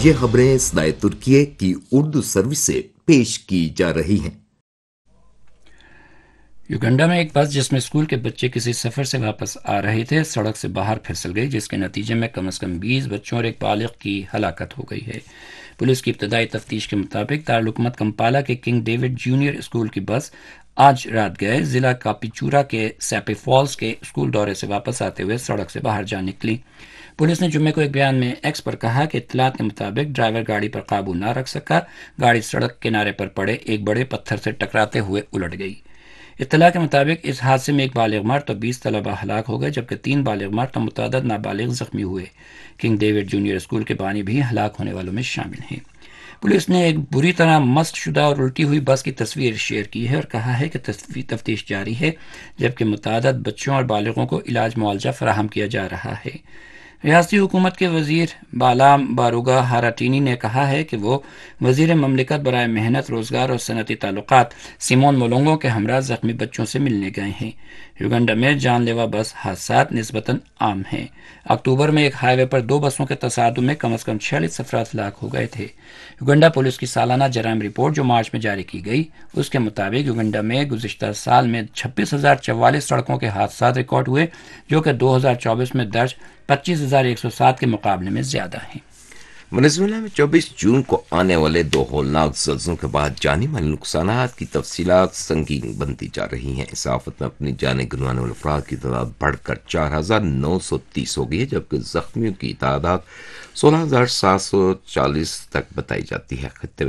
یہ خبریں صدائے ترکیے کی اردو سروس سے پیش کی جا رہی ہیں۔ یوگنڈا میں ایک بس جس میں اسکول کے بچے کسی سفر سے واپس آ رہے تھے سڑک سے باہر پھسل گئی، جس کے نتیجے میں کم از کم 20 بچوں اور ایک بالغ کی ہلاکت ہو گئی ہے۔ پولیس کی ابتدائی تفتیش کے مطابق دارالحکومت کمپالا کے کنگ ڈیوڈ جونیئر اسکول کی بس آج رات گئے ضلع کاپیچورا کے سیپی فالز کے اسکول دورے سے واپس آتے ہوئے سڑک سے باہر جا نکلی۔ پولیس نے جمعے کو ایک بیان میں ایکس پر کہا کہ اطلاعات کے مطابق ڈرائیور گاڑی پر قابو نہ رکھ سکا، گاڑی سڑک کنارے پر پڑے ایک بڑے پتھر سے ٹکراتے ہوئے الٹ گئی۔ اطلاع کے مطابق اس حادثے میں ایک بالغ مرد اور 20 طلبہ ہلاک ہو گئے، جبکہ 3 بالغ مرد اور متعدد نابالغ زخمی ہوئے۔ کنگ ڈیوڈ جونیئر اسکول کے بانی بھی ہلاک ہونے والوں میں شامل ہیں۔ پولیس نے ایک بری طرح مست شدہ اور الٹی ہوئی بس کی تصویر شیئر کی ہے اور کہا ہے کہ تفتیش جاری ہے، جبکہ متعدد بچوں اور بالغوں کو علاج معالجہ فراہم کیا جا رہا ہے۔ ریاستی حکومت کے وزیر بالام باروگا ہاراتینی نے کہا ہے کہ وہ وزیر مملکت برائے محنت، روزگار اور صنعتی تعلقات سیمون مولونگو کے ہمراہ زخمی بچوں سے ملنے گئے ہیں۔ یوگنڈا میں جان لیوا بس حادثات نسبتاً عام ہیں۔ اکتوبر میں ایک ہائی وے پر 2 بسوں کے تصادم میں کم از کم 46 افراد ہلاک ہو گئے تھے۔ یوگنڈا پولیس کی سالانہ جرائم رپورٹ جو مارچ میں جاری کی گئی، اس کے مطابق یوگنڈا میں گزشتہ سال میں 26,044 سڑکوں کے حادثات ریکارڈ ہوئے، جو کہ 2024 میں درج 25,107 کے مقابلے میں زیادہ ہیں۔ ونیزویلا میں 24 جون کو آنے والے 2 ہولناک زلزلوں کے بعد جانی مالی نقصانات کی تفصیلات سنگین بنتی جا رہی ہیں۔ اس آفت میں اپنی جانیں گنوانے والے افراد کی تعداد بڑھ کر 4,930 ہو گئی ہے، جبکہ زخمیوں کی تعداد 16,740 تک بتائی جاتی ہے۔ خطے